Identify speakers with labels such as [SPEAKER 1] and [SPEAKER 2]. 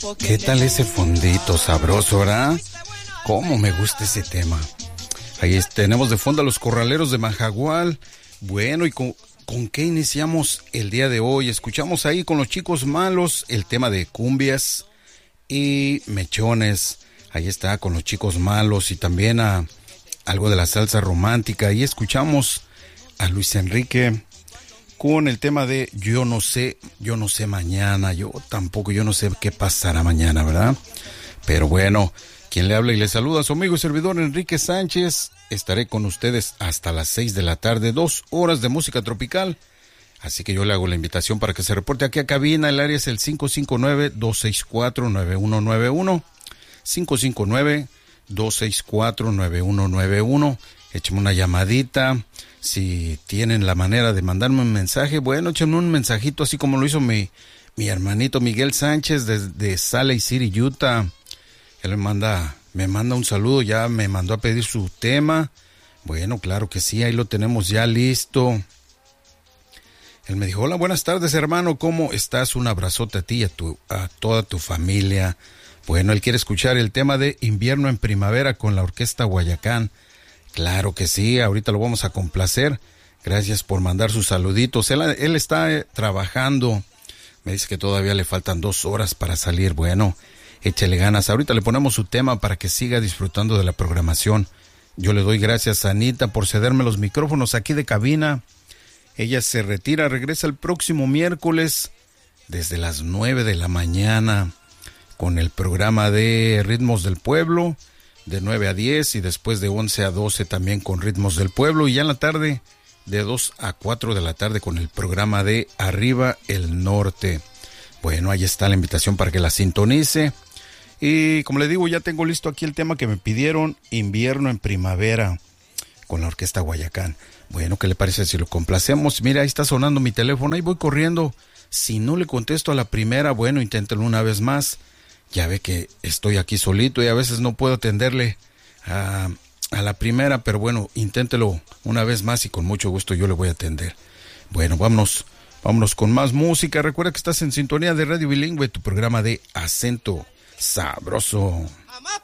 [SPEAKER 1] ¿Qué tal ese fondito sabroso, verdad? ¿Cómo me gusta ese tema? Ahí tenemos de fondo a los Corraleros de Majagual. Bueno, ¿y con qué iniciamos el día de hoy? Escuchamos ahí con los Chicos Malos el tema de cumbias y mechones. Ahí está con los Chicos Malos y también algo de la salsa romántica. Y escuchamos a Luis Enrique con el tema de yo no sé mañana, yo no sé qué pasará mañana, ¿verdad? Pero bueno, quien le habla y le saluda, su amigo y servidor Enrique Sánchez. Estaré con ustedes hasta las 6 de la tarde, 2 horas de música tropical. Así que yo le hago la invitación para que se reporte aquí a cabina. El área es el 559-264-9191. 559-264-9191. Écheme una llamadita. Si tienen la manera de mandarme un mensaje, bueno, échenme un mensajito así como lo hizo mi hermanito Miguel Sánchez de Salt Lake City, Utah. Él me manda un saludo, ya me mandó a pedir su tema. Bueno, claro que sí, ahí lo tenemos ya listo. Él me dijo, hola, buenas tardes, hermano, ¿cómo estás? Un abrazote a ti y a toda tu familia. Bueno, él quiere escuchar el tema de Invierno en Primavera con la Orquesta Guayacán. Claro que sí, ahorita lo vamos a complacer. Gracias por mandar sus saluditos. Él está trabajando. Me dice que todavía le faltan 2 horas para salir. Bueno, échele ganas. Ahorita le ponemos su tema para que siga disfrutando de la programación. Yo le doy gracias a Anita por cederme los micrófonos aquí de cabina. Ella se retira, regresa el próximo miércoles desde las 9 de la mañana con el programa de Ritmos del Pueblo, de 9 a 10 y después de 11 a 12 también con Ritmos del Pueblo, y ya en la tarde de 2 a 4 de la tarde con el programa de Arriba el Norte. Bueno, ahí está la invitación para que la sintonice. Y como le digo, ya tengo listo aquí el tema que me pidieron, Invierno en Primavera con la Orquesta Guayacán. Bueno, ¿qué le parece si lo complacemos? Mira, ahí está sonando mi teléfono, ahí voy corriendo. Si no le contesto a la primera, bueno, inténtelo una vez más. Ya ve que estoy aquí solito y a veces no puedo atenderle a la primera, pero bueno, inténtelo una vez más y con mucho gusto yo le voy a atender. Bueno, vámonos con más música. Recuerda que estás en sintonía de Radio Bilingüe, tu programa de acento sabroso.